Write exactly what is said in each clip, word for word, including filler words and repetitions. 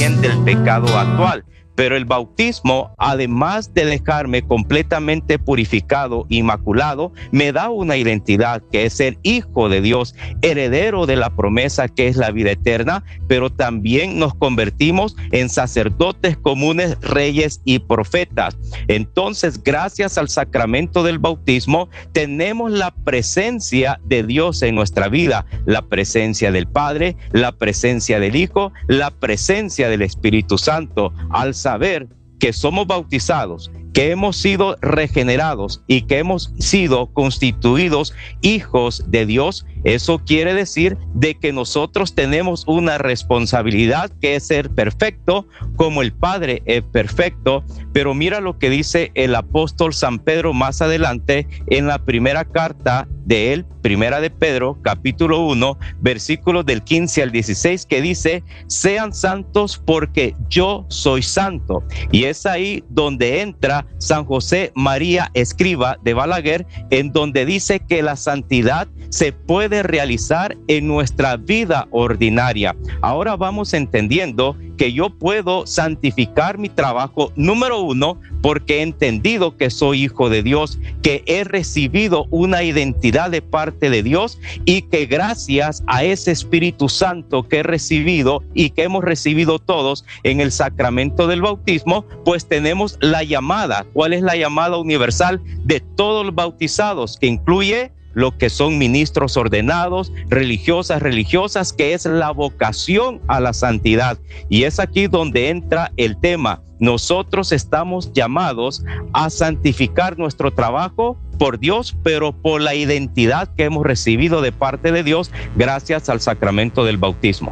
también del pecado actual. Pero el bautismo, además de dejarme completamente purificado, inmaculado, me da una identidad que es ser hijo de Dios, heredero de la promesa que es la vida eterna, pero también nos convertimos en sacerdotes comunes, reyes y profetas. Entonces, gracias al sacramento del bautismo, tenemos la presencia de Dios en nuestra vida, la presencia del Padre, la presencia del Hijo, la presencia del Espíritu Santo. Al saber que somos bautizados, que hemos sido regenerados y que hemos sido constituidos hijos de Dios, eso quiere decir de que nosotros tenemos una responsabilidad que es ser perfecto como el Padre es perfecto. Pero mira lo que dice el apóstol San Pedro más adelante en la primera carta de él, primera de Pedro, capítulo uno, versículos del quince al dieciséis, que dice: sean santos porque yo soy santo. Y es ahí donde entra San José María Escrivá de Balaguer, en donde dice que la santidad se puede realizar en nuestra vida ordinaria. Ahora vamos entendiendo que yo puedo santificar mi trabajo, número uno, porque he entendido que soy hijo de Dios, que he recibido una identidad de parte de Dios y que gracias a ese Espíritu Santo que he recibido y que hemos recibido todos en el sacramento del bautismo, pues tenemos la llamada. ¿Cuál es la llamada universal de todos los bautizados? Que incluye lo que son ministros ordenados, religiosas, religiosas, que es la vocación a la santidad. Y es aquí donde entra el tema. Nosotros estamos llamados a santificar nuestro trabajo por Dios, pero por la identidad que hemos recibido de parte de Dios gracias al sacramento del bautismo.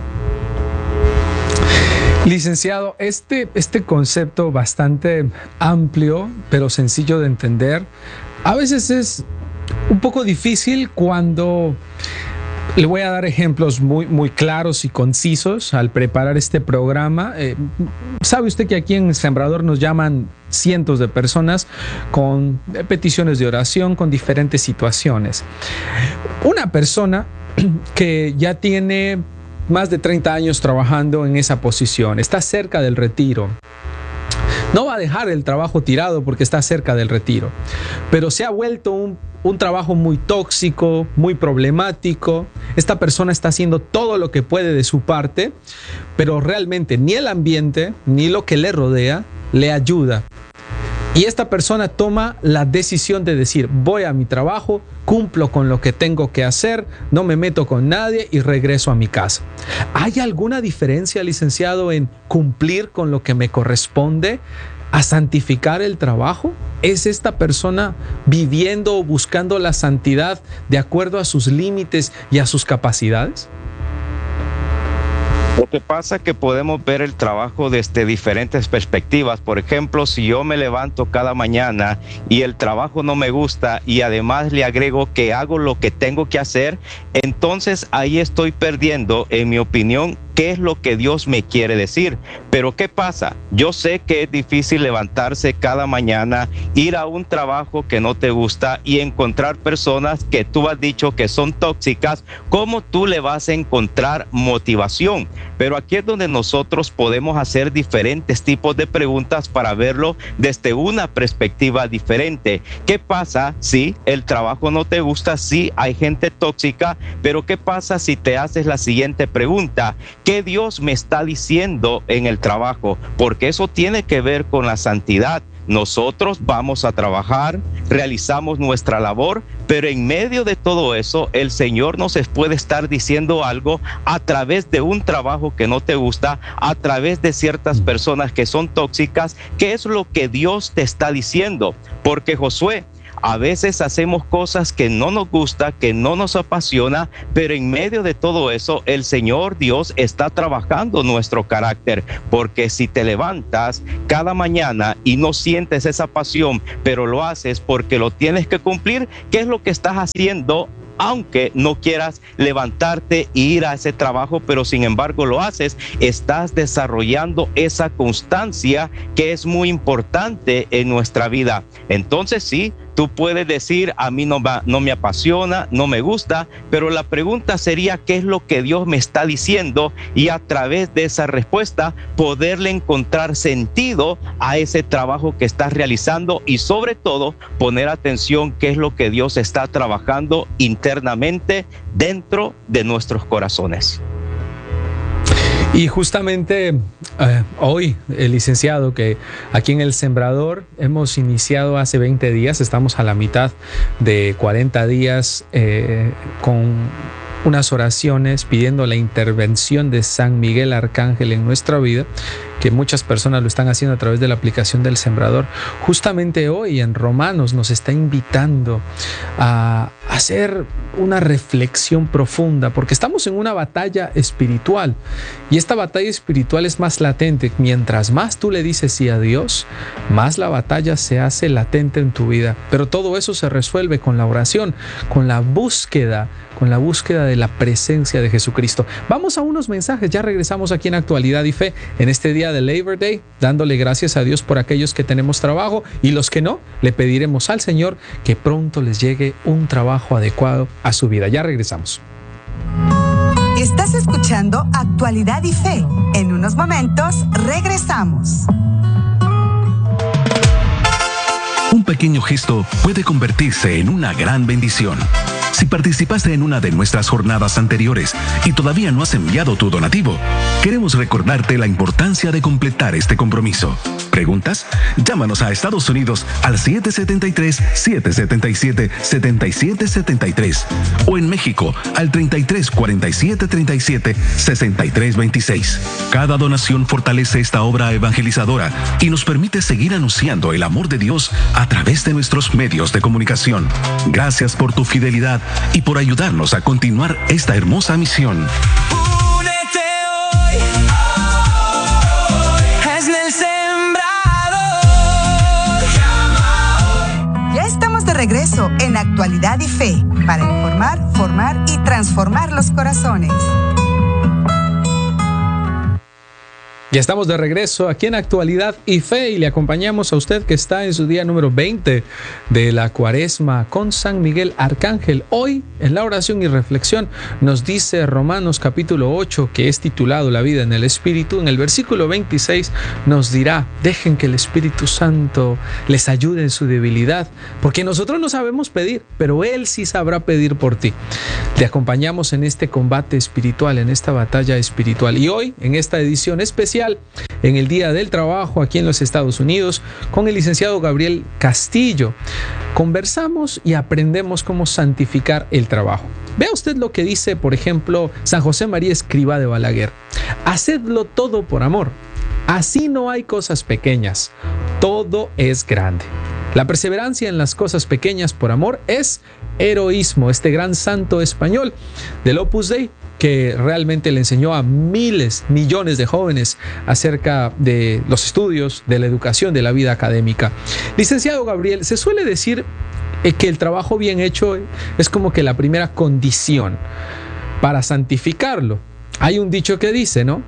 Licenciado, este, este concepto bastante amplio, pero sencillo de entender, a veces es un poco difícil cuando le voy a dar ejemplos muy, muy claros y concisos al preparar este programa. Eh, sabe usted que aquí en Sembrador nos llaman cientos de personas con peticiones de oración, con diferentes situaciones. Una persona que ya tiene más de treinta años trabajando en esa posición, está cerca del retiro. No va a dejar el trabajo tirado porque está cerca del retiro, pero se ha vuelto un, un trabajo muy tóxico, muy problemático. Esta persona está haciendo todo lo que puede de su parte, pero realmente ni el ambiente ni lo que le rodea le ayuda. Y esta persona toma la decisión de decir: voy a mi trabajo, cumplo con lo que tengo que hacer, no me meto con nadie y regreso a mi casa. ¿Hay alguna diferencia, licenciado, en cumplir con lo que me corresponde a santificar el trabajo? ¿Es esta persona viviendo o buscando la santidad de acuerdo a sus límites y a sus capacidades? Lo que pasa es que podemos ver el trabajo desde diferentes perspectivas. Por ejemplo, si yo me levanto cada mañana y el trabajo no me gusta y además le agrego que hago lo que tengo que hacer, entonces ahí estoy perdiendo, en mi opinión, qué es lo que Dios me quiere decir. Pero ¿qué pasa? Yo sé que es difícil levantarse cada mañana, ir a un trabajo que no te gusta y encontrar personas que tú has dicho que son tóxicas. ¿Cómo tú le vas a encontrar motivación? Pero aquí es donde nosotros podemos hacer diferentes tipos de preguntas para verlo desde una perspectiva diferente. ¿Qué pasa si el trabajo no te gusta? Sí, hay gente tóxica, pero ¿qué pasa si te haces la siguiente pregunta? ¿Qué Dios me está diciendo en el trabajo? Porque eso tiene que ver con la santidad. Nosotros vamos a trabajar, realizamos nuestra labor, pero en medio de todo eso, el Señor nos puede estar diciendo algo a través de un trabajo que no te gusta, a través de ciertas personas que son tóxicas. ¿Qué es lo que Dios te está diciendo? Porque Josué, a veces hacemos cosas que no nos gusta, que no nos apasiona, pero en medio de todo eso, el Señor Dios está trabajando nuestro carácter. Porque si te levantas cada mañana y no sientes esa pasión, pero lo haces porque lo tienes que cumplir, ¿qué es lo que estás haciendo? Aunque no quieras levantarte e ir a ese trabajo, pero sin embargo lo haces, estás desarrollando esa constancia que es muy importante en nuestra vida. Entonces sí, Tú puedes decir, a mí no, va, no me apasiona, no me gusta, pero la pregunta sería, ¿qué es lo que Dios me está diciendo? Y a través de esa respuesta, poderle encontrar sentido a ese trabajo que estás realizando y sobre todo, poner atención qué es lo que Dios está trabajando internamente dentro de nuestros corazones. Y justamente eh, hoy, el licenciado, que aquí en El Sembrador hemos iniciado hace veinte días, estamos a la mitad de cuarenta días eh, con unas oraciones pidiendo la intervención de San Miguel Arcángel en nuestra vida, que muchas personas lo están haciendo a través de la aplicación del Sembrador. Justamente hoy en Romanos nos está invitando a hacer una reflexión profunda, porque estamos en una batalla espiritual y esta batalla espiritual es más latente. Mientras más tú le dices sí a Dios, más la batalla se hace latente en tu vida, pero todo eso se resuelve con la oración, con la búsqueda con la búsqueda de la presencia de Jesucristo. Vamos a unos mensajes, ya regresamos aquí en Actualidad y Fe en este día de Labor Day, dándole gracias a Dios por aquellos que tenemos trabajo y los que no, le pediremos al Señor que pronto les llegue un trabajo adecuado a su vida. Ya regresamos. Estás escuchando Actualidad y Fe. En unos momentos regresamos. Un pequeño gesto puede convertirse en una gran bendición. Si participaste en una de nuestras jornadas anteriores y todavía no has enviado tu donativo, queremos recordarte la importancia de completar este compromiso. ¿Preguntas? Llámanos a Estados Unidos al siete siete tres, siete siete siete, siete siete siete tres o en México al treinta y tres, cuarenta y siete, treinta y siete, sesenta y tres veintiséis. Cada donación fortalece esta obra evangelizadora y nos permite seguir anunciando el amor de Dios a través de nuestros medios de comunicación. Gracias por tu fidelidad y por ayudarnos a continuar esta hermosa misión. Únete hoy, hazle el sembrador. Ya estamos de regreso en Actualidad y Fe para informar, formar y transformar los corazones. Ya estamos de regreso aquí en Actualidad y Fe y le acompañamos a usted que está en su día número veinte de la Cuaresma con San Miguel Arcángel. Hoy en la oración y reflexión nos dice Romanos capítulo ocho, que es titulado La vida en el Espíritu. En el versículo veintiséis nos dirá: dejen que el Espíritu Santo les ayude en su debilidad, porque nosotros no sabemos pedir, pero Él sí sabrá pedir por ti. Te acompañamos en este combate espiritual, en esta batalla espiritual. Y hoy, en esta edición especial, en el Día del Trabajo aquí en los Estados Unidos, con el licenciado Gabriel Castillo, conversamos y aprendemos cómo santificar el trabajo. Vea usted lo que dice, por ejemplo, San José María Escrivá de Balaguer: hacedlo todo por amor, así no hay cosas pequeñas, todo es grande. La perseverancia en las cosas pequeñas por amor es heroísmo. Este gran santo español del Opus Dei, que realmente le enseñó a miles, millones de jóvenes acerca de los estudios, de la educación, de la vida académica. Licenciado Gabriel, se suele decir que el trabajo bien hecho es como que la primera condición para santificarlo. Hay un dicho que dice, ¿no?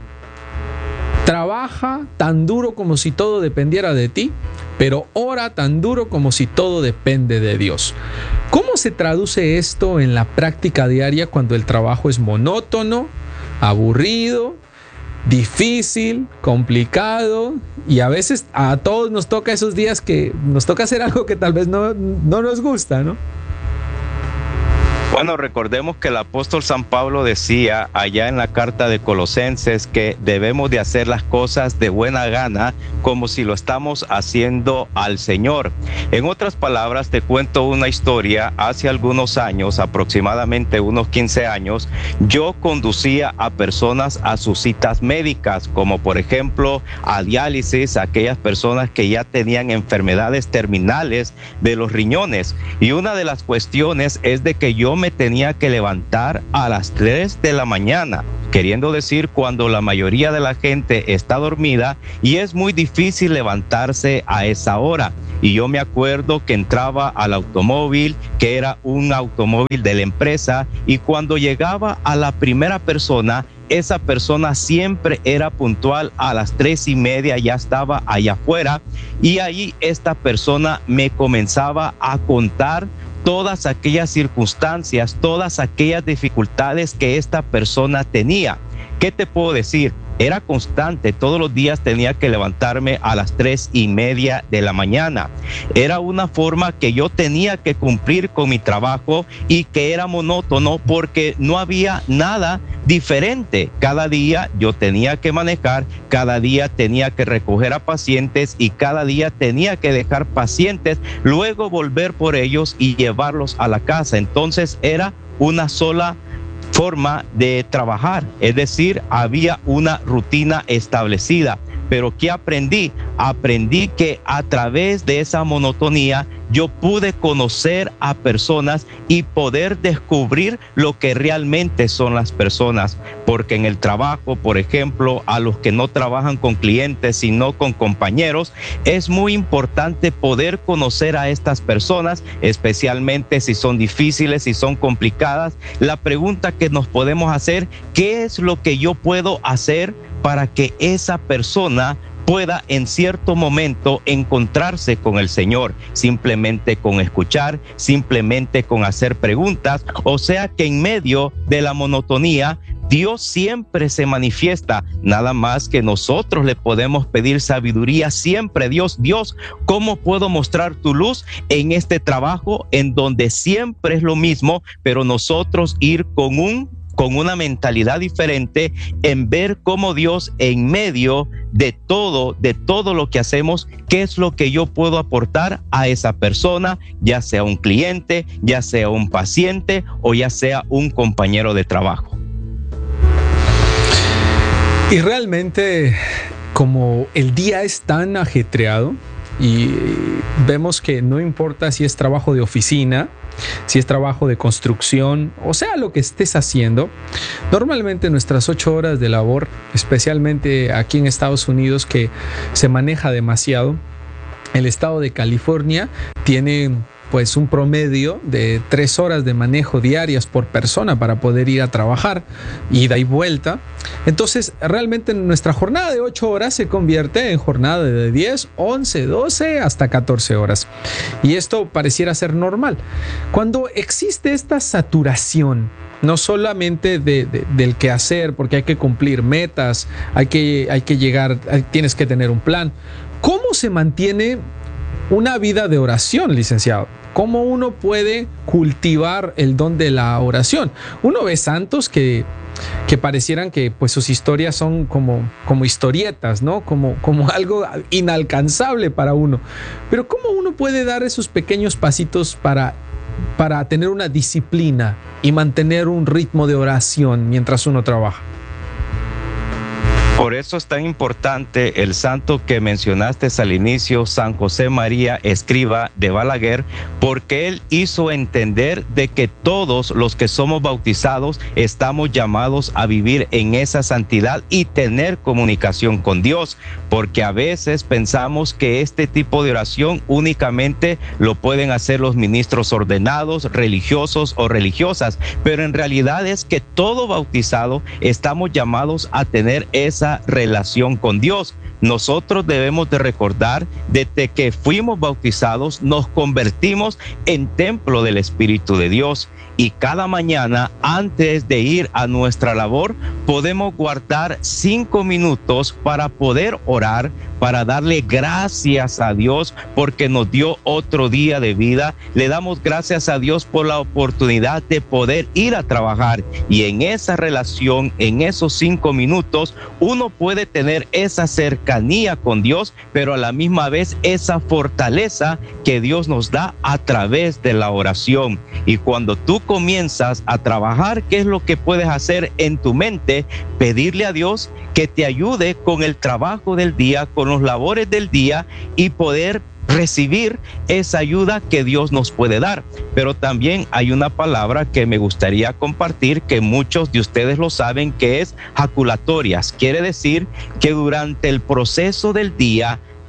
Trabaja tan duro como si todo dependiera de ti, pero ora tan duro como si todo depende de Dios. ¿Cómo se traduce esto en la práctica diaria cuando el trabajo es monótono, aburrido, difícil, complicado? Y a veces a todos nos toca esos días que nos toca hacer algo que tal vez no, no nos gusta, ¿no? Bueno, recordemos que el apóstol San Pablo decía allá en la carta de Colosenses que debemos de hacer las cosas de buena gana, como si lo estamos haciendo al Señor. En otras palabras, te cuento una historia. Hace algunos años, aproximadamente unos quince años, yo conducía a personas a sus citas médicas, como por ejemplo a diálisis, a aquellas personas que ya tenían enfermedades terminales de los riñones. Y una de las cuestiones es de que yo me tenía que levantar a las tres de la mañana, queriendo decir cuando la mayoría de la gente está dormida y es muy difícil levantarse a esa hora. Y yo me acuerdo que entraba al automóvil, que era un automóvil de la empresa, y cuando llegaba a la primera persona, esa persona siempre era puntual, a las tres y media ya estaba allá afuera, y ahí esta persona me comenzaba a contar todas aquellas circunstancias, todas aquellas dificultades que esta persona tenía. ¿Qué te puedo decir? Era constante, todos los días tenía que levantarme a las tres y media de la mañana. Era una forma que yo tenía que cumplir con mi trabajo y que era monótono porque no había nada diferente. Cada día yo tenía que manejar, cada día tenía que recoger a pacientes y cada día tenía que dejar pacientes, luego volver por ellos y llevarlos a la casa. Entonces era una sola forma de trabajar, es decir, había una rutina establecida. Pero ¿qué aprendí? Aprendí que a través de esa monotonía yo pude conocer a personas y poder descubrir lo que realmente son las personas. Porque en el trabajo, por ejemplo, a los que no trabajan con clientes, sino con compañeros, es muy importante poder conocer a estas personas, especialmente si son difíciles, si son complicadas. La pregunta que nos podemos hacer, ¿qué es lo que yo puedo hacer para que esa persona pueda en cierto momento encontrarse con el Señor? Simplemente con escuchar, simplemente con hacer preguntas. O sea que en medio de la monotonía, Dios siempre se manifiesta, nada más que nosotros le podemos pedir sabiduría siempre. Dios, Dios, ¿cómo puedo mostrar tu luz en este trabajo en donde siempre es lo mismo, pero nosotros ir con un con una mentalidad diferente en ver cómo Dios en medio de todo, de todo lo que hacemos, qué es lo que yo puedo aportar a esa persona, ya sea un cliente, ya sea un paciente o ya sea un compañero de trabajo. Y realmente, como el día es tan ajetreado y vemos que no importa si es trabajo de oficina, si es trabajo de construcción, o sea, lo que estés haciendo, normalmente nuestras ocho horas de labor, especialmente aquí en Estados Unidos, que se maneja demasiado, el estado de California tiene pues un promedio de tres horas de manejo diarias por persona para poder ir a trabajar, ida y vuelta. Entonces realmente nuestra jornada de ocho horas se convierte en jornada de diez, once, doce hasta catorce horas, y esto pareciera ser normal. Cuando existe esta saturación, no solamente de, de, del quehacer, porque hay que cumplir metas, hay que, hay que llegar, hay, tienes que tener un plan, ¿cómo se mantiene una vida de oración, licenciado? ¿Cómo uno puede cultivar el don de la oración? Uno ve santos que, que parecieran que pues, sus historias son como, como historietas, ¿no? Como, como algo inalcanzable para uno. Pero ¿cómo uno puede dar esos pequeños pasitos para, para tener una disciplina y mantener un ritmo de oración mientras uno trabaja? Por eso es tan importante el santo que mencionaste al inicio, San José María Escrivá de Balaguer, porque él hizo entender de que todos los que somos bautizados estamos llamados a vivir en esa santidad y tener comunicación con Dios, porque a veces pensamos que este tipo de oración únicamente lo pueden hacer los ministros ordenados, religiosos o religiosas, pero en realidad es que todo bautizado estamos llamados a tener esa relación con Dios. Nosotros debemos de recordar desde que fuimos bautizados nos convertimos en templo del Espíritu de Dios, y cada mañana antes de ir a nuestra labor podemos guardar cinco minutos para poder orar, para darle gracias a Dios porque nos dio otro día de vida. Le damos gracias a Dios por la oportunidad de poder ir a trabajar, y en esa relación, en esos cinco minutos, uno puede tener esa cercanía con Dios, pero a la misma vez esa fortaleza que Dios nos da a través de la oración. Y cuando tú comienzas a trabajar, ¿qué es lo que puedes hacer en tu mente? Pedirle a Dios que te ayude con el trabajo del día, con los labores del día, y poder recibir esa ayuda que Dios nos puede dar. Pero también hay una palabra que me gustaría compartir, que muchos de ustedes lo saben, que es jaculatorias. Quiere decir que durante el proceso del día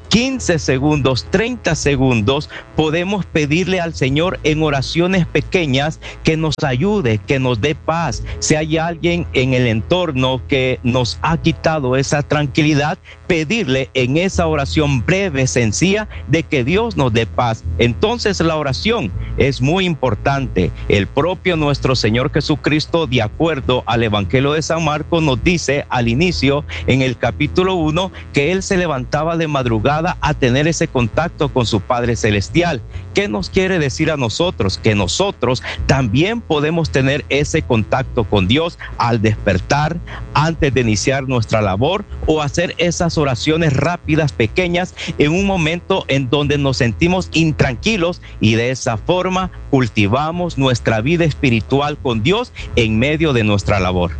quince segundos, treinta segundos, podemos pedirle al Señor en oraciones pequeñas que nos ayude, que nos dé paz. Si hay alguien en el entorno que nos ha quitado esa tranquilidad, pedirle en esa oración breve, sencilla, de que Dios nos dé paz. Entonces la oración es muy importante. El propio nuestro Señor Jesucristo, de acuerdo al Evangelio de San Marcos, nos dice al inicio, en el capítulo uno, que Él se levantaba de madrugada a tener ese contacto con su Padre Celestial. ¿Qué nos quiere decir a nosotros? Que nosotros también podemos tener ese contacto con Dios al despertar, antes de iniciar nuestra labor, o hacer esas oraciones rápidas, pequeñas, en un momento en donde nos sentimos intranquilos, y de esa forma cultivamos nuestra vida espiritual con Dios en medio de nuestra labor.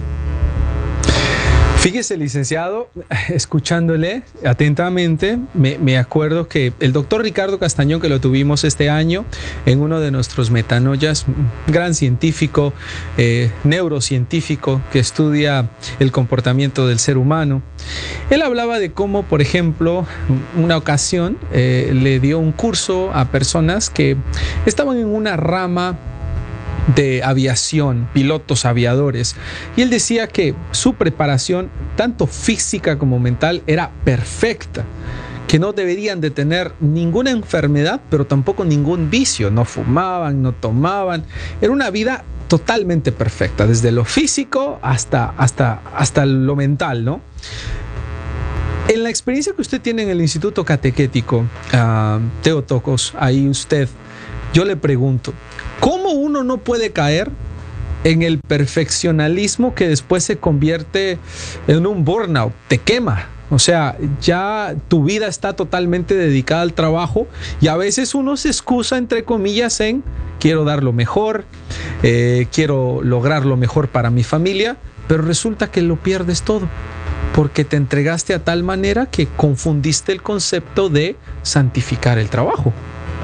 Fíjese, licenciado, escuchándole atentamente, me, me acuerdo que el doctor Ricardo Castañón, que lo tuvimos este año en uno de nuestros metanoyas, gran científico, eh, neurocientífico, que estudia el comportamiento del ser humano, él hablaba de cómo, por ejemplo, una ocasión eh, le dio un curso a personas que estaban en una rama de aviación, pilotos aviadores, y él decía que su preparación, tanto física como mental, era perfecta, que no deberían de tener ninguna enfermedad, pero tampoco ningún vicio, no fumaban, no tomaban, era una vida totalmente perfecta, desde lo físico hasta, hasta, hasta lo mental, ¿no? En la experiencia que usted tiene en el Instituto Catequético, uh, Theotokos, ahí usted, yo le pregunto, ¿cómo uno no puede caer en el perfeccionalismo que después se convierte en un burnout? Te quema. O sea, ya tu vida está totalmente dedicada al trabajo, y a veces uno se excusa, entre comillas, en quiero dar lo mejor, eh, quiero lograr lo mejor para mi familia, pero resulta que lo pierdes todo, porque te entregaste a tal manera que confundiste el concepto de santificar el trabajo.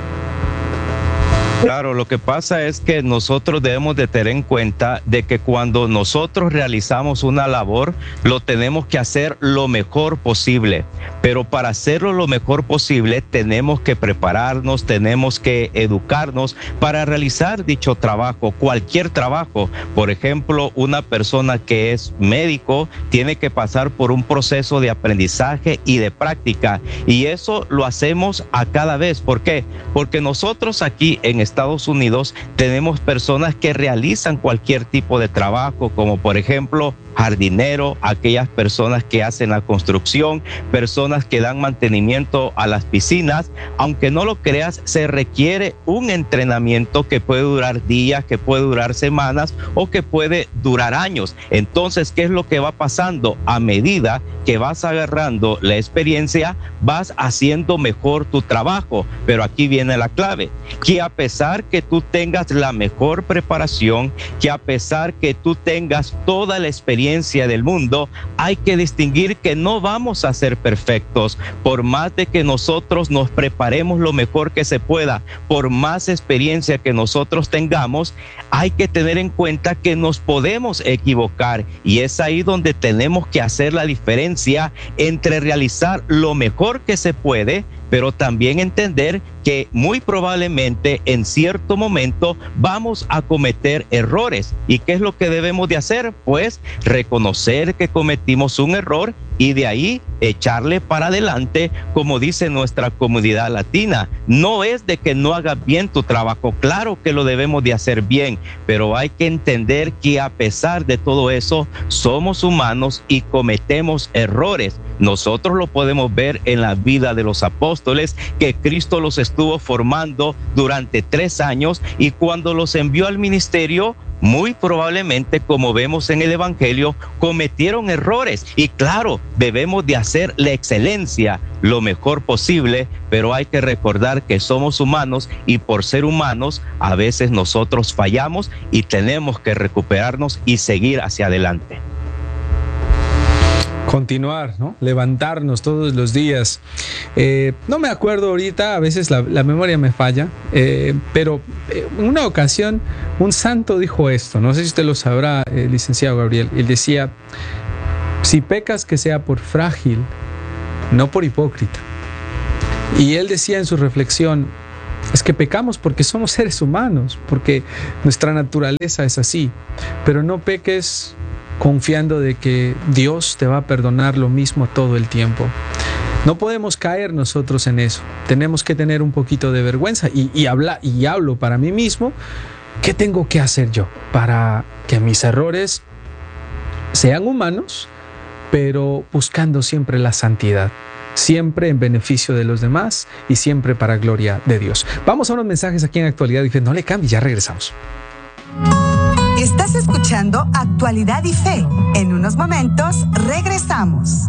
Claro, lo que pasa es que nosotros debemos de tener en cuenta de que cuando nosotros realizamos una labor, lo tenemos que hacer lo mejor posible. Pero para hacerlo lo mejor posible, tenemos que prepararnos, tenemos que educarnos para realizar dicho trabajo, cualquier trabajo. Por ejemplo, una persona que es médico tiene que pasar por un proceso de aprendizaje y de práctica. Y eso lo hacemos a cada vez. ¿Por qué? Porque nosotros aquí en Estados Unidos tenemos personas que realizan cualquier tipo de trabajo, como por ejemplo jardinero, aquellas personas que hacen la construcción, personas que dan mantenimiento a las piscinas. Aunque no lo creas, se requiere un entrenamiento que puede durar días, que puede durar semanas o que puede durar años. Entonces, ¿qué es lo que va pasando? A medida que vas agarrando la experiencia, vas haciendo mejor tu trabajo. Pero aquí viene la clave, que a pesar que tú tengas la mejor preparación, que a pesar que tú tengas toda la experiencia del mundo, hay que distinguir que no vamos a ser perfectos. Por más de que nosotros nos preparemos lo mejor que se pueda, por más experiencia que nosotros tengamos, hay que tener en cuenta que nos podemos equivocar, y es ahí donde tenemos que hacer la diferencia entre realizar lo mejor que se puede, pero también entender que muy probablemente en cierto momento vamos a cometer errores. ¿Y qué es lo que debemos de hacer? Pues reconocer que cometimos un error y de ahí echarle para adelante, como dice nuestra comunidad latina. No es de que no hagas bien tu trabajo, claro que lo debemos de hacer bien, pero hay que entender que a pesar de todo eso, somos humanos y cometemos errores. Nosotros lo podemos ver en la vida de los apóstoles, que Cristo los estuvo formando durante tres años, y cuando los envió al ministerio, muy probablemente, como vemos en el Evangelio, cometieron errores. Y claro, debemos de hacer la excelencia lo mejor posible, pero hay que recordar que somos humanos, y por ser humanos, a veces nosotros fallamos y tenemos que recuperarnos y seguir hacia adelante. Continuar, ¿no? Levantarnos todos los días. Eh, no me acuerdo ahorita, a veces la, la memoria me falla, eh, pero en una ocasión un santo dijo esto, no sé si usted lo sabrá, eh, licenciado Gabriel. Él decía, si pecas, que sea por frágil, no por hipócrita. Y él decía en su reflexión, es que pecamos porque somos seres humanos, porque nuestra naturaleza es así, pero no peques confiando de que Dios te va a perdonar lo mismo todo el tiempo. No podemos caer nosotros en eso. Tenemos que tener un poquito de vergüenza y, y, habla, y hablo para mí mismo. ¿Qué tengo que hacer yo para que mis errores sean humanos, pero buscando siempre la santidad? Siempre en beneficio de los demás y siempre para gloria de Dios. Vamos a unos mensajes aquí en Actualidad y Fe. No le cambie, ya regresamos. Estás escuchando Actualidad y Fe. En unos momentos regresamos.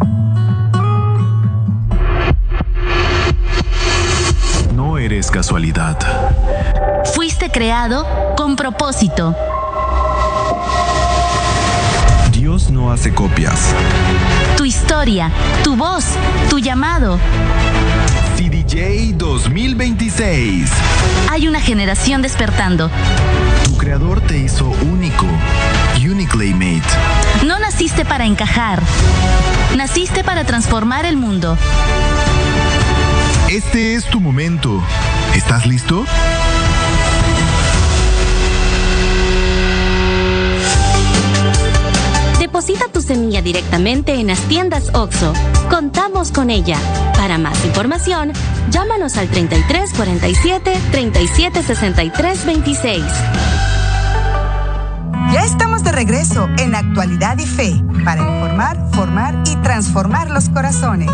No eres casualidad. Fuiste creado con propósito. Dios no hace copias. Tu historia, tu voz, tu llamado. C D J dos mil veintiséis. Hay una generación despertando. Tu creador te hizo único. Uniquely made. No naciste para encajar. Naciste para transformar el mundo. Este es tu momento. ¿Estás listo? Deposita tu semilla directamente en las tiendas OXXO. Contamos con ella. Para más información, llámanos al treinta y tres cuarenta y siete, treinta y siete sesenta y tres veintiséis. Ya estamos de regreso en Actualidad y Fe para informar, formar y transformar los corazones.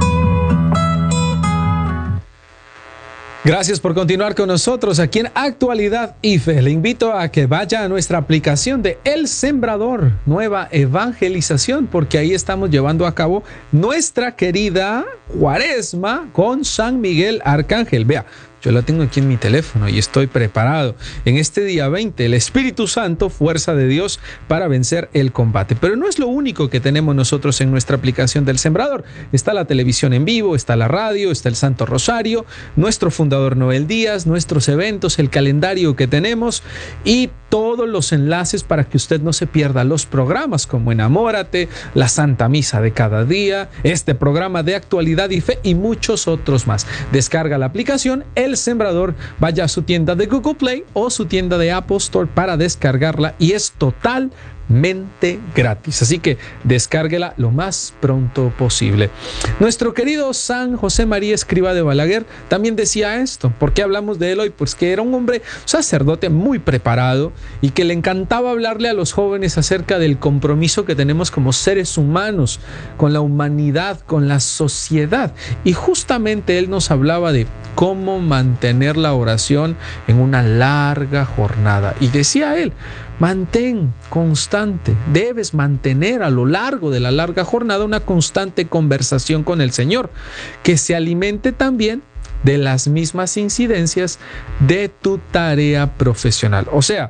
Gracias por continuar con nosotros aquí en Actualidad y Fe. Le invito a que vaya a nuestra aplicación de El Sembrador, nueva evangelización, porque ahí estamos llevando a cabo nuestra querida Cuaresma con San Miguel Arcángel. Vea, yo la tengo aquí en mi teléfono y estoy preparado. En este día veinte, el Espíritu Santo, fuerza de Dios para vencer el combate. Pero no es lo único que tenemos nosotros en nuestra aplicación del Sembrador. Está la televisión en vivo, está la radio, está el Santo Rosario, nuestro fundador Noel Díaz, nuestros eventos, el calendario que tenemos y todos los enlaces para que usted no se pierda los programas como Enamórate, la Santa Misa de cada día, este programa de Actualidad y Fe y muchos otros más. Descarga la aplicación El Sembrador, vaya a su tienda de Google Play o su tienda de Apple Store para descargarla y es totalmente gratis. Así que descárguela lo más pronto posible. Nuestro querido San José María Escrivá de Balaguer también decía esto. ¿Por qué hablamos de él hoy? Pues que era un hombre sacerdote muy preparado y que le encantaba hablarle a los jóvenes acerca del compromiso que tenemos como seres humanos con la humanidad, con la sociedad. Y justamente él nos hablaba de cómo mantener la oración en una larga jornada. Y decía él, mantén constante, debes mantener a lo largo de la larga jornada una constante conversación con el Señor, que se alimente también de las mismas incidencias de tu tarea profesional. O sea,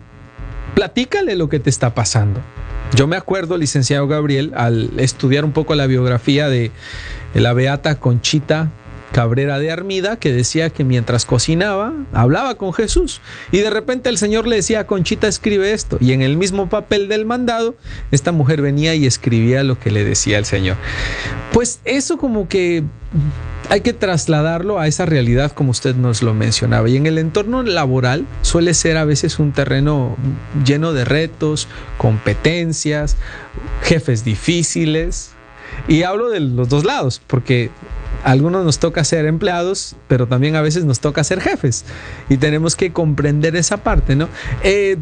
platícale lo que te está pasando. Yo me acuerdo, licenciado Gabriel, al estudiar un poco la biografía de la beata Conchita Cabrera de Armida, que decía que mientras cocinaba, hablaba con Jesús y de repente el Señor le decía a Conchita, escribe esto, y en el mismo papel del mandado, esta mujer venía y escribía lo que le decía el Señor. Pues eso como que hay que trasladarlo a esa realidad como usted nos lo mencionaba, y en el entorno laboral suele ser a veces un terreno lleno de retos, competencias, jefes difíciles, y hablo de los dos lados, porque a algunos nos toca ser empleados, pero también a veces nos toca ser jefes y tenemos que comprender esa parte, ¿no? Eh,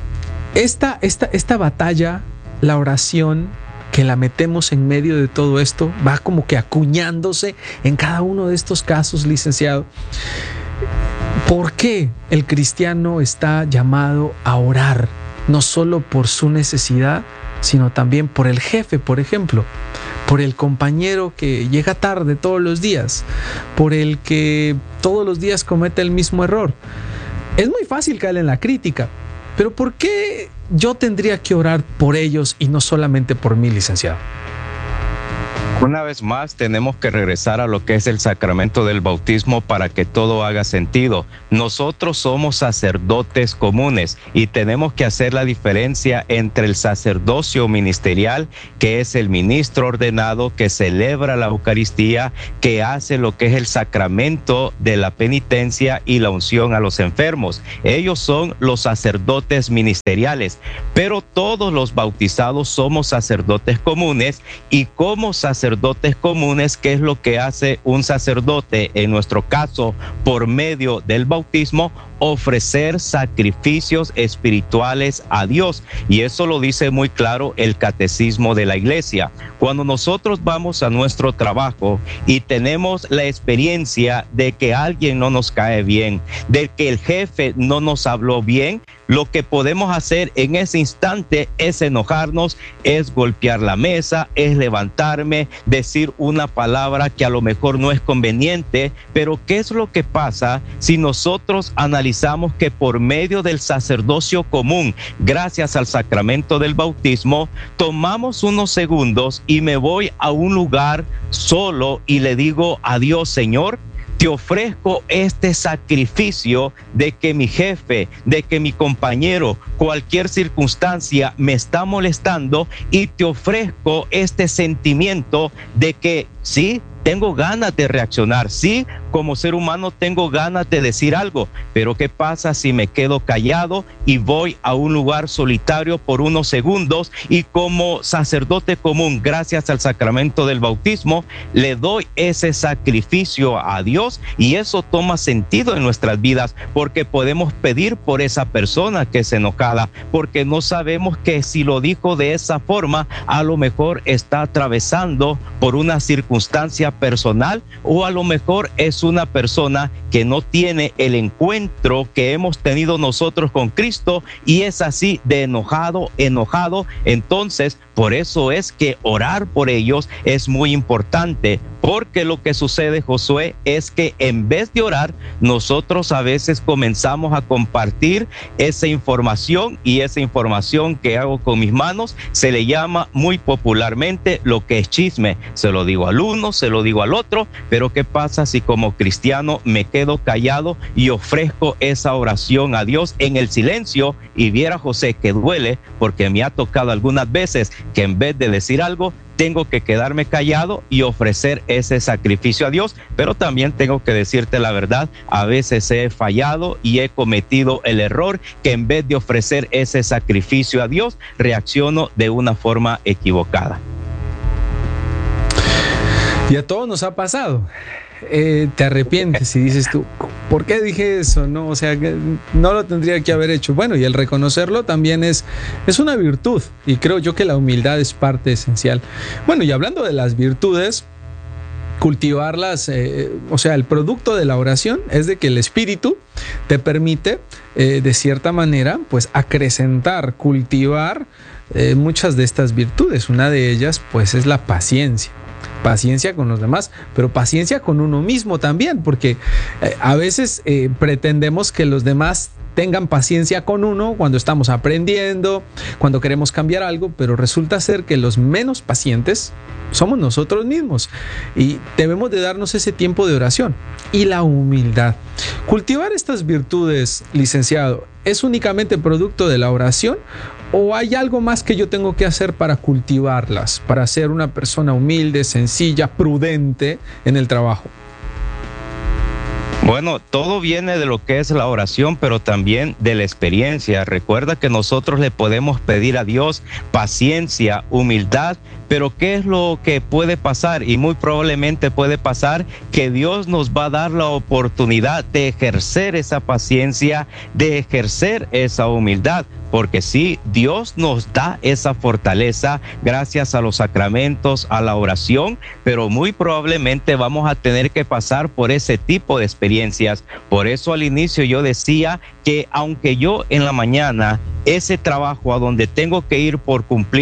esta, esta, esta batalla, la oración, que la metemos en medio de todo esto, va como que acuñándose en cada uno de estos casos, licenciado. ¿Por qué el cristiano está llamado a orar? No solo por su necesidad, sino también por el jefe, por ejemplo, por el compañero que llega tarde todos los días, por el que todos los días comete el mismo error. Es muy fácil caer en la crítica, pero ¿por qué yo tendría que orar por ellos y no solamente por mí, licenciado? Una vez más, tenemos que regresar a lo que es el sacramento del bautismo para que todo haga sentido. Nosotros somos sacerdotes comunes y tenemos que hacer la diferencia entre el sacerdocio ministerial, que es el ministro ordenado que celebra la Eucaristía, que hace lo que es el sacramento de la penitencia y la unción a los enfermos. Ellos son los sacerdotes ministeriales, pero todos los bautizados somos sacerdotes comunes. Y como sacerdotes sacerdotes comunes, ¿qué es lo que hace un sacerdote? En nuestro caso, por medio del bautismo, ofrecer sacrificios espirituales a Dios. Y eso lo dice muy claro el catecismo de la iglesia. Cuando nosotros vamos a nuestro trabajo y tenemos la experiencia de que alguien no nos cae bien, de que el jefe no nos habló bien, lo que podemos hacer en ese instante es enojarnos, es golpear la mesa, es levantarme, decir una palabra que a lo mejor no es conveniente. Pero ¿qué es lo que pasa si nosotros analizamos que por medio del sacerdocio común, gracias al sacramento del bautismo, tomamos unos segundos y me voy a un lugar solo y le digo a Dios: Señor, te ofrezco este sacrificio de que mi jefe, de que mi compañero, cualquier circunstancia me está molestando, y te ofrezco este sentimiento de que sí, tengo ganas de reaccionar, sí, como ser humano tengo ganas de decir algo, pero ¿qué pasa si me quedo callado y voy a un lugar solitario por unos segundos y como sacerdote común, gracias al sacramento del bautismo, le doy ese sacrificio a Dios? Y eso toma sentido en nuestras vidas, porque podemos pedir por esa persona que es enojada, porque no sabemos que si lo dijo de esa forma, a lo mejor está atravesando por una circunstancia personal, o a lo mejor es una persona que no tiene el encuentro que hemos tenido nosotros con Cristo y es así de enojado, enojado. Entonces, por eso es que orar por ellos es muy importante, porque lo que sucede, Josué, es que en vez de orar, nosotros a veces comenzamos a compartir esa información, y esa información que hago con mis manos se le llama muy popularmente lo que es chisme. Se lo digo al uno, se lo digo al otro, pero ¿qué pasa si como cristiano me quedo callado y ofrezco esa oración a Dios en el silencio? Y viera, José, que duele, porque me ha tocado algunas veces que en vez de decir algo, tengo que quedarme callado y ofrecer ese sacrificio a Dios. Pero también tengo que decirte la verdad, a veces he fallado y he cometido el error que en vez de ofrecer ese sacrificio a Dios, reacciono de una forma equivocada. Y a todos nos ha pasado. Eh, te arrepientes y dices tú, ¿por qué dije eso? No, o sea, que no lo tendría que haber hecho. Bueno, y el reconocerlo también es, es una virtud, y creo yo que la humildad es parte esencial. Bueno, y hablando de las virtudes, cultivarlas, eh, o sea, el producto de la oración es de que el Espíritu te permite, eh, de cierta manera, pues acrecentar, cultivar eh, muchas de estas virtudes. Una de ellas, pues, es la paciencia. Paciencia con los demás, pero paciencia con uno mismo también, porque eh, a veces eh, pretendemos que los demás tengan paciencia con uno cuando estamos aprendiendo, cuando queremos cambiar algo, pero resulta ser que los menos pacientes somos nosotros mismos, y debemos de darnos ese tiempo de oración. Y la humildad. Cultivar estas virtudes, licenciado, ¿es únicamente producto de la oración o hay algo más que yo tengo que hacer para cultivarlas, para ser una persona humilde, sencilla, prudente en el trabajo? Bueno, todo viene de lo que es la oración, pero también de la experiencia. Recuerda que nosotros le podemos pedir a Dios paciencia, humildad, pero ¿qué es lo que puede pasar? Y muy probablemente puede pasar que Dios nos va a dar la oportunidad de ejercer esa paciencia, de ejercer esa humildad. Porque sí, Dios nos da esa fortaleza gracias a los sacramentos, a la oración, pero muy probablemente vamos a tener que pasar por ese tipo de experiencias. Por eso al inicio yo decía que aunque yo en la mañana ese trabajo a donde tengo que ir por cumplir,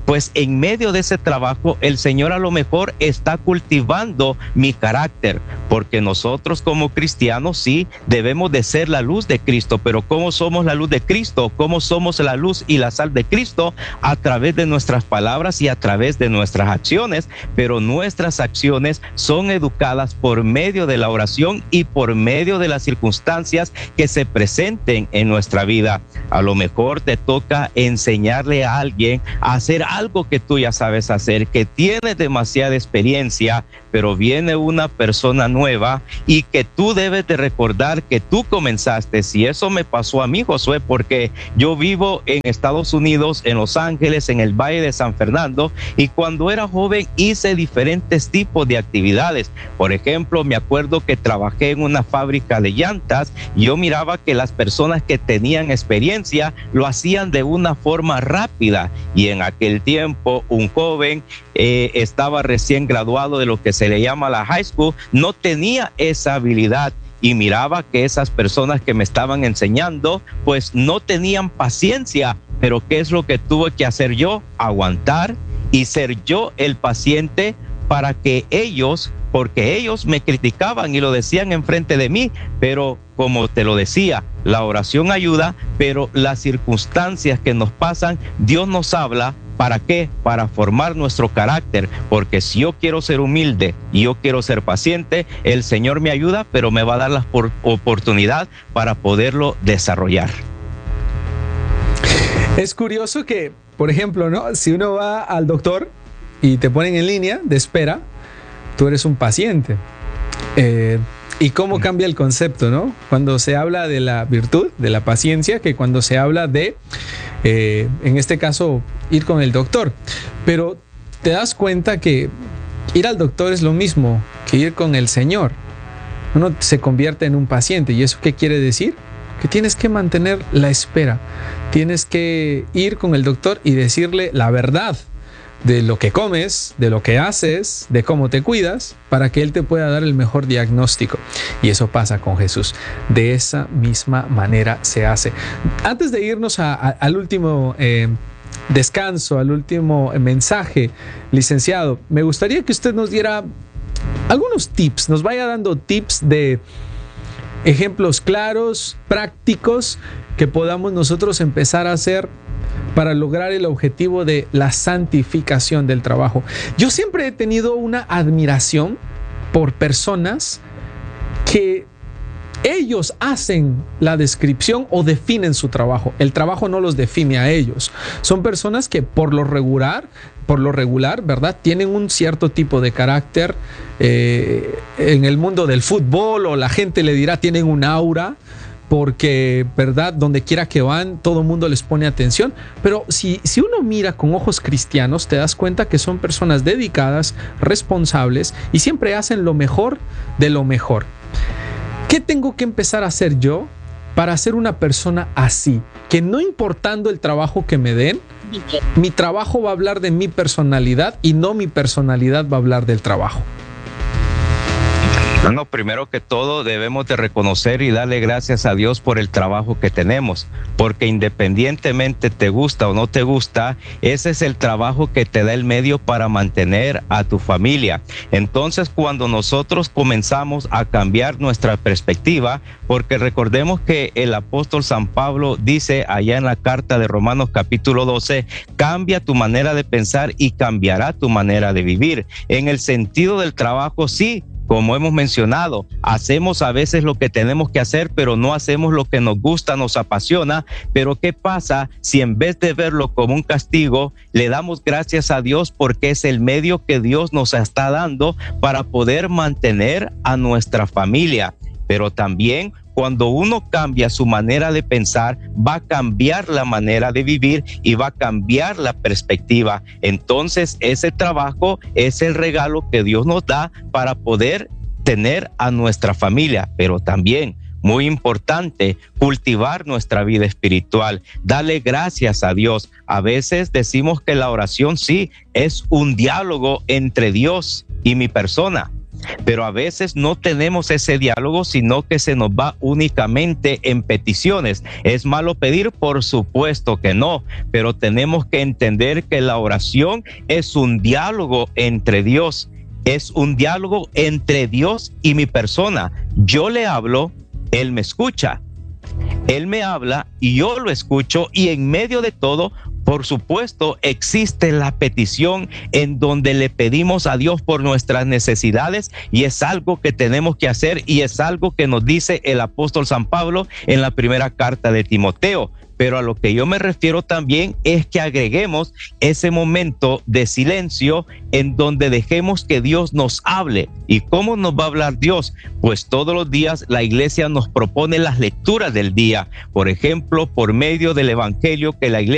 pues en medio de ese trabajo el Señor a lo mejor está cultivando mi carácter, porque nosotros como cristianos sí debemos de ser la luz de Cristo, pero ¿cómo somos la luz de Cristo? ¿Cómo somos la luz y la sal de Cristo? A través de nuestras palabras y a través de nuestras acciones, pero nuestras acciones son educadas por medio de la oración y por medio de las circunstancias que se presenten en nuestra vida. A lo mejor te toca enseñarle a alguien a hacer algo que tú ya sabes hacer, que tienes demasiada experiencia, pero viene una persona nueva y que tú debes de recordar que tú comenzaste. Si eso me pasó a mí, Josué, porque yo vivo en Estados Unidos, en Los Ángeles, en el Valle de San Fernando, y cuando era joven hice diferentes tipos de actividades. Por ejemplo, me acuerdo que trabajé en una fábrica de llantas y yo miraba que las personas que tenían experiencia lo hacían de una forma rápida, y en aquel tiempo un joven eh, estaba recién graduado de lo que se le llama la high school, no tenía esa habilidad, y miraba que esas personas que me estaban enseñando pues no tenían paciencia. Pero ¿qué es lo que tuve que hacer yo? Aguantar y ser yo el paciente para que ellos, porque ellos me criticaban y lo decían enfrente de mí, pero como te lo decía, la oración ayuda, pero las circunstancias que nos pasan, Dios nos habla. ¿Para qué? Para formar nuestro carácter, porque si yo quiero ser humilde y yo quiero ser paciente, el Señor me ayuda, pero me va a dar la oportunidad para poderlo desarrollar. Es curioso que, por ejemplo, ¿no? Si uno va al doctor y te ponen en línea de espera, tú eres un paciente. Eh, ¿Y cómo cambia el concepto, no? Cuando se habla de la virtud, de la paciencia, que cuando se habla de, eh, en este caso, ir con el doctor. Pero te das cuenta que ir al doctor es lo mismo que ir con el Señor. Uno se convierte en un paciente. ¿Y eso qué quiere decir? Que tienes que mantener la espera. Tienes que ir con el doctor y decirle la verdad de lo que comes, de lo que haces, de cómo te cuidas, para que Él te pueda dar el mejor diagnóstico. Y eso pasa con Jesús. De esa misma manera se hace. Antes de irnos a, a, al último eh, descanso, al último mensaje, licenciado, me gustaría que usted nos diera algunos tips, nos vaya dando tips de ejemplos claros, prácticos, que podamos nosotros empezar a hacer para lograr el objetivo de la santificación del trabajo. Yo siempre he tenido una admiración por personas que ellos hacen la descripción o definen su trabajo. El trabajo no los define a ellos. Son personas que por lo regular, por lo regular, ¿verdad? Tienen un cierto tipo de carácter. Eh, en el mundo del fútbol, o la gente le dirá, tienen un aura, porque, ¿verdad? Donde quiera que van, todo el mundo les pone atención. Pero si, si uno mira con ojos cristianos, te das cuenta que son personas dedicadas, responsables, y siempre hacen lo mejor de lo mejor. ¿Qué tengo que empezar a hacer yo para ser una persona así? Que no importando el trabajo que me den, mi trabajo va a hablar de mi personalidad y no mi personalidad va a hablar del trabajo. Bueno, primero que todo debemos de reconocer y darle gracias a Dios por el trabajo que tenemos, porque independientemente te gusta o no te gusta, ese es el trabajo que te da el medio para mantener a tu familia. Entonces, cuando nosotros comenzamos a cambiar nuestra perspectiva, porque recordemos que el apóstol San Pablo dice allá en la carta de Romanos capítulo doce, cambia tu manera de pensar y cambiará tu manera de vivir. En el sentido del trabajo, sí, como hemos mencionado, hacemos a veces lo que tenemos que hacer, pero no hacemos lo que nos gusta, nos apasiona. Pero ¿qué pasa si en vez de verlo como un castigo, le damos gracias a Dios porque es el medio que Dios nos está dando para poder mantener a nuestra familia? Pero también cuando uno cambia su manera de pensar, va a cambiar la manera de vivir y va a cambiar la perspectiva. Entonces, ese trabajo es el regalo que Dios nos da para poder tener a nuestra familia, pero también, muy importante, cultivar nuestra vida espiritual, darle gracias a Dios. A veces decimos que la oración sí es un diálogo entre Dios y mi persona. Pero a veces no tenemos ese diálogo, sino que se nos va únicamente en peticiones. ¿Es malo pedir? Por supuesto que no, pero tenemos que entender que la oración es un diálogo entre Dios, es un diálogo entre Dios y mi persona. Yo le hablo, Él me escucha. Él me habla y yo lo escucho, y en medio de todo, por supuesto, existe la petición en donde le pedimos a Dios por nuestras necesidades, y es algo que tenemos que hacer, y es algo que nos dice el apóstol San Pablo en la primera carta de Timoteo. Pero a lo que yo me refiero también es que agreguemos ese momento de silencio en donde dejemos que Dios nos hable. ¿Y cómo nos va a hablar Dios? Pues todos los días la iglesia nos propone las lecturas del día. Por ejemplo, por medio del evangelio que la iglesia